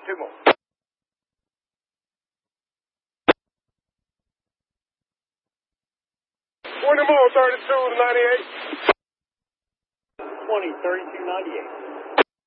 two more. 20 more, 32 to 98. 20, 32, 98.